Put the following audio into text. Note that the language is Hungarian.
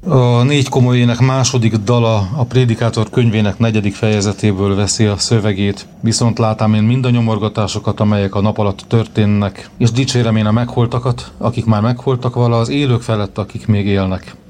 A Négy komoly ének második dala a Prédikátor könyvének 4. fejezetéből veszi a szövegét. Viszont látám én mind a nyomorgatásokat, amelyek a nap alatt történnek, és dicsérem én a megholtakat, akik már megholtak vala, az élők felett, akik még élnek.